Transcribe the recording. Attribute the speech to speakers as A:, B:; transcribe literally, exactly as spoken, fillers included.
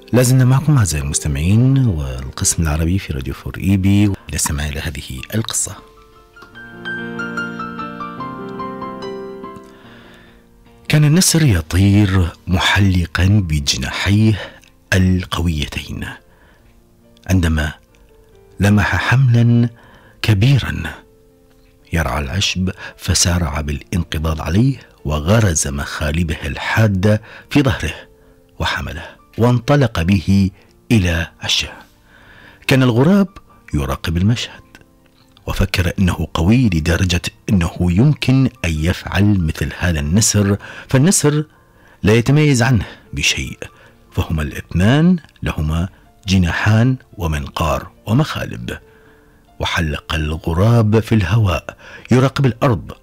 A: لازلنا معكم أعزائي المستمعين والقسم العربي في راديو فور إي بي للسماع إلى هذه القصة. كان النسر يطير محلقا بجناحيه القويتين عندما لمح حملا كبيرا يرعى العشب، فسارع بالانقضاض عليه وغرز مخالبه الحادة في ظهره وحمله وانطلق به إلى عشاه. كان الغراب يراقب المشهد وفكر أنه قوي لدرجة أنه يمكن أن يفعل مثل هذا النسر، فالنسر لا يتميز عنه بشيء، فهما الاثنان لهما جناحان ومنقار ومخالب. وحلق الغراب في الهواء يراقب الأرض